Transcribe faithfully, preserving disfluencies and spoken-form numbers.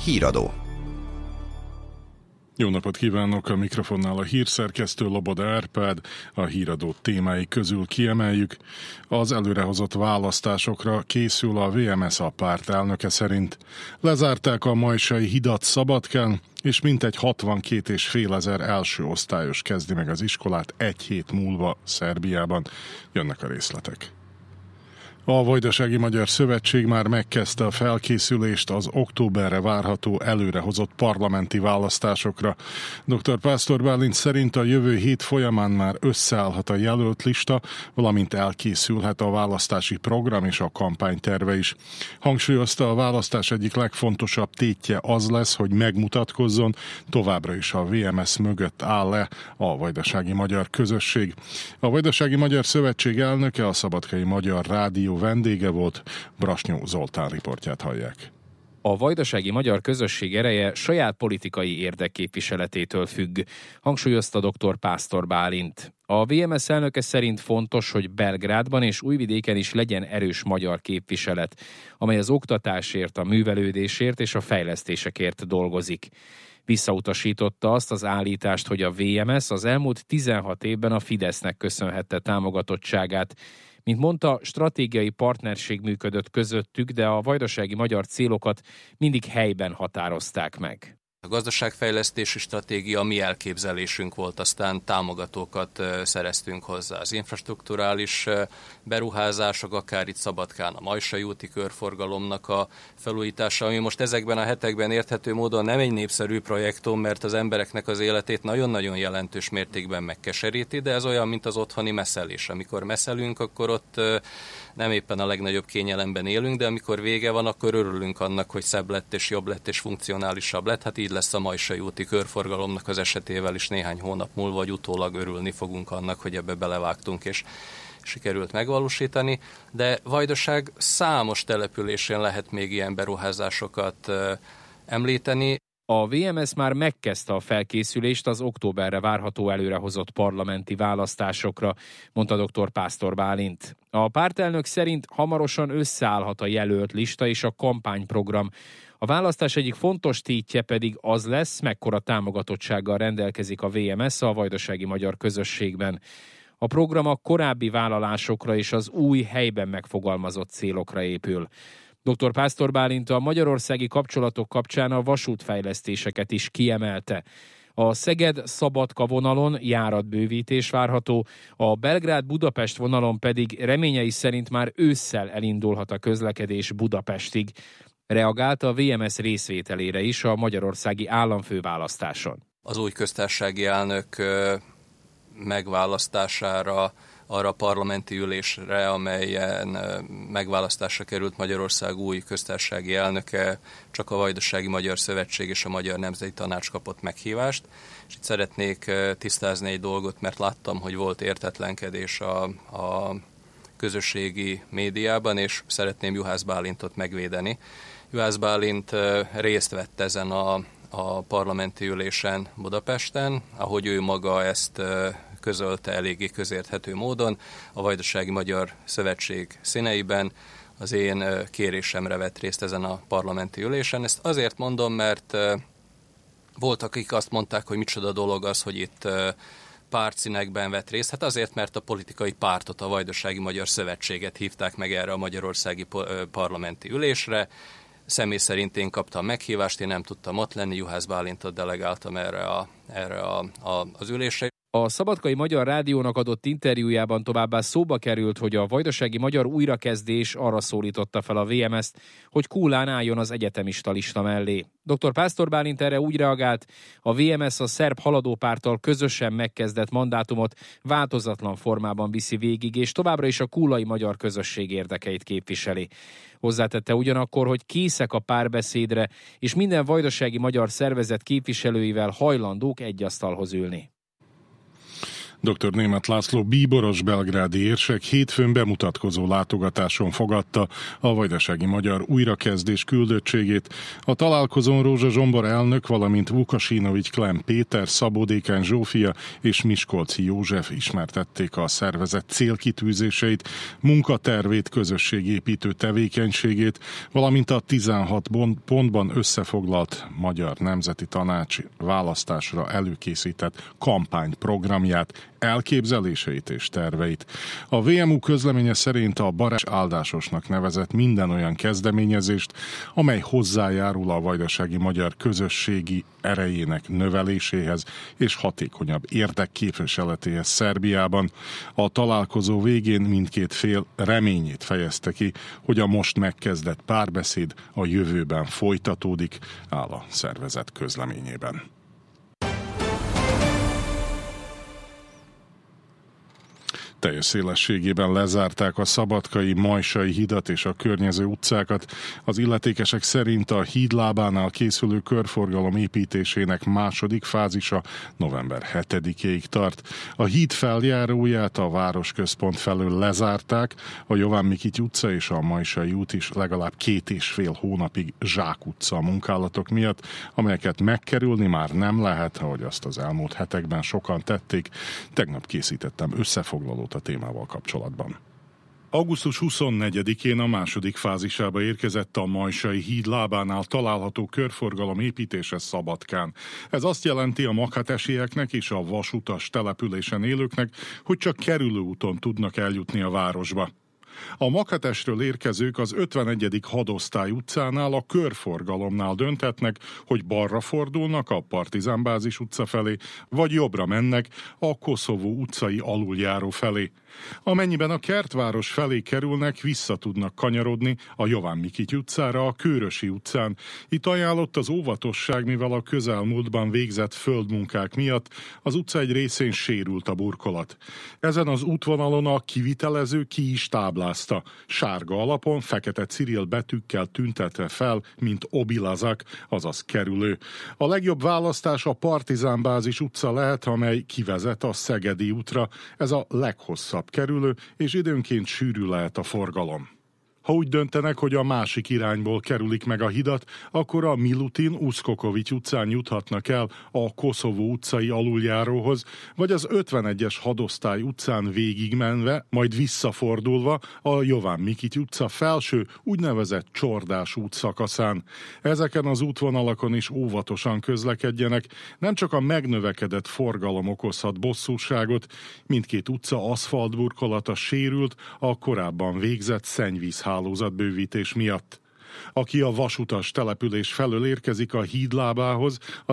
Híradó. Jó napot kívánok! A mikrofonnál a hírszerkesztő Loboda Árpád. A híradó témái közül kiemeljük: az előrehozott választásokra készül a vé em es zé párt elnöke szerint. Lezárták a Majsai hidat Szabadkán, és mintegy hatvankét és fél ezer első osztályos kezdi meg az iskolát egy hét múlva Szerbiában. Jönnek a részletek. A Vajdasági Magyar Szövetség már megkezdte a felkészülést az októberre várható előrehozott parlamenti választásokra. doktor Pásztor Bálint szerint a jövő hét folyamán már összeállhat a jelölt lista, valamint elkészülhet a választási program és a kampányterve is. Hangsúlyozta, a választás egyik legfontosabb tétje az lesz, hogy megmutatkozzon, továbbra is a vé em es zé mögött áll-e a Vajdasági Magyar Közösség. A Vajdasági Magyar Szövetség elnöke, a Szabadkai Magyar Rádió vendége volt. Brasnyó Zoltán riportját hallják. A Vajdasági Magyar Közösség ereje saját politikai érdekképviseletétől függ, hangsúlyozta doktor Pásztor Bálint. A vé em es zé elnöke szerint fontos, hogy Belgrádban és Újvidéken is legyen erős magyar képviselet, amely az oktatásért, a művelődésért és a fejlesztésekért dolgozik. Visszautasította azt az állítást, hogy a vé em es zé az elmúlt tizenhat évben a Fidesznek köszönhette támogatottságát. Mint mondta, stratégiai partnerség működött közöttük, de a vajdasági magyar célokat mindig helyben határozták meg. A gazdaságfejlesztési stratégia mi elképzelésünk volt, aztán támogatókat szereztünk hozzá. Az infrastrukturális beruházások, akár itt Szabadkán a Majsai úti körforgalomnak a felújítása, ami most ezekben a hetekben érthető módon nem egy népszerű projektum, mert az embereknek az életét nagyon-nagyon jelentős mértékben megkeseríti, de ez olyan, mint az otthoni messzelés. Amikor messzelünk, akkor ott nem éppen a legnagyobb kényelemben élünk, de amikor vége van, akkor örülünk annak, hogy szebb lett és jobb lett és funkcionálisabb lett. Hát így lesz a Majsai úti körforgalomnak az esetével is néhány hónap múlva, vagy utólag örülni fogunk annak, hogy ebbe belevágtunk és sikerült megvalósítani. De Vajdaság számos településén lehet még ilyen beruházásokat említeni. A vé em es zé már megkezdte a felkészülést az októberre várható előrehozott parlamenti választásokra, mondta doktor Pásztor Bálint. A pártelnök szerint hamarosan összeállhat a jelölt lista és a kampányprogram. A választás egyik fontos tétje pedig az lesz, mekkora támogatottsággal rendelkezik a vé em es zé a Vajdasági Magyar Közösségben. A program a korábbi vállalásokra és az új helyben megfogalmazott célokra épül. doktor Pásztor Bálint a magyarországi kapcsolatok kapcsán a vasútfejlesztéseket is kiemelte. A Szeged-Szabadka vonalon járatbővítés várható, a Belgrád-Budapest vonalon pedig reményei szerint már ősszel elindulhat a közlekedés Budapestig. Reagált a vé em es zé részvételére is a magyarországi államfőválasztáson. Az új köztársasági elnök megválasztására, arra a parlamenti ülésre, amelyen megválasztásra került Magyarország új köztársasági elnöke, csak a Vajdasági Magyar Szövetség és a Magyar Nemzeti Tanács kapott meghívást. És itt szeretnék tisztázni egy dolgot, mert láttam, hogy volt értetlenkedés a, a közösségi médiában, és szeretném Juhász Bálintot megvédeni. Juhász Bálint részt vett ezen a, a parlamenti ülésen Budapesten, ahogy ő maga ezt közölte eléggé közérthető módon, a Vajdasági Magyar Szövetség színeiben az én kérésemre vett részt ezen a parlamenti ülésen. Ezt azért mondom, mert voltak, akik azt mondták, hogy micsoda dolog az, hogy itt pártszínekben vett részt. Hát azért, mert a politikai pártot, a Vajdasági Magyar Szövetséget hívták meg erre a magyarországi parlamenti ülésre. Személy szerint én kaptam meghívást, én nem tudtam ott lenni, Juhász Bálintot delegáltam erre, a, erre a, a, az ülésre. A Szabadkai Magyar Rádiónak adott interjújában továbbá szóba került, hogy a vajdasági magyar újrakezdés arra szólította fel a vé em es zé-t, hogy kúlán álljon az egyetemista lista mellé. doktor Pásztor Bálint erre úgy reagált, a vé em es zé a szerb haladópárttal közösen megkezdett mandátumot változatlan formában viszi végig, és továbbra is a kúlai magyar közösség érdekeit képviseli. Hozzátette ugyanakkor, hogy készek a párbeszédre, és minden vajdasági magyar szervezet képviselőivel hajlandók egy asztalhoz ülni. dr. Németh László bíboros belgrádi érsek hétfőn bemutatkozó látogatáson fogadta a vajdasági magyar újrakezdés küldöttségét. A találkozón Rózsa Zsombor elnök, valamint Vukasinovics Klem Péter, Szabó Dékány Zsófia és Miskolci József ismertették a szervezet célkitűzéseit, munkatervét, közösségépítő tevékenységét, valamint a tizenhat pontban összefoglalt Magyar Nemzeti Tanács választásra előkészített kampányprogramját, elképzeléseit és terveit. A vé em u közleménye szerint a Barázs áldásosnak nevezett minden olyan kezdeményezést, amely hozzájárul a vajdasági magyar közösségi erejének növeléséhez és hatékonyabb érdekképviseletéhez Szerbiában. A találkozó végén mindkét fél reményét fejezte ki, hogy a most megkezdett párbeszéd a jövőben folytatódik, áll a szervezet közleményében. Teljes szélességében lezárták a szabadkai Majsai hidat és a környező utcákat. Az illetékesek szerint a híd lábánál készülő körforgalom építésének második fázisa november hetedikéig tart. A híd feljáróját a városközpont felől lezárták, a Jován Mikity utca és a Majsai út is legalább két és fél hónapig zsákutca munkálatok miatt, amelyeket megkerülni már nem lehet, ahogy azt az elmúlt hetekben sokan tették. Tegnap készítettem összefoglalót a témával kapcsolatban. augusztus huszonnegyedikén a második fázisába érkezett a Majsai híd lábánál található körforgalom építése Szabadkán. Ez azt jelenti a makhatesieknek és a vasutas településen élőknek, hogy csak kerülőúton tudnak eljutni a városba. A Makhatesről érkezők az ötvenegyedik hadosztály utcánál a körforgalomnál dönthetnek, hogy balra fordulnak a Partizánbázis utca felé, vagy jobbra mennek a Koszovó utcai aluljáró felé. Amennyiben a Kertváros felé kerülnek, vissza tudnak kanyarodni a Jován Mikity utcára a Kőrösi utcán. Itt ajánlott az óvatosság, mivel a közelmúltban végzett földmunkák miatt az utca egy részén sérült a burkolat. Ezen az útvonalon a kivitelező ki is táblázta. Sárga alapon fekete cirill betűkkel tüntetve fel, mint Obilazak, azaz kerülő. A legjobb választás a Partizánbázis utca lehet, amely kivezet a Szegedi útra. Ez a leghosszabb kerülő, és időnként sűrű lehet a forgalom. Ha úgy döntenek, hogy a másik irányból kerülik meg a hidat, akkor a Milutin Uszkokovics utcán juthatnak el a Koszovó utcai aluljáróhoz, vagy az ötvenegyes hadosztály utcán végigmenve, majd visszafordulva a Jován Mikity utca felső, úgynevezett Csordás út szakaszán. Ezeken az útvonalakon is óvatosan közlekedjenek, nem csak a megnövekedett forgalom okozhat bosszúságot, mindkét utca aszfaltburkolata sérült a korábban végzett szennyvíz hálózatbővítés miatt. Aki a vasutas település felől érkezik a híd lábához,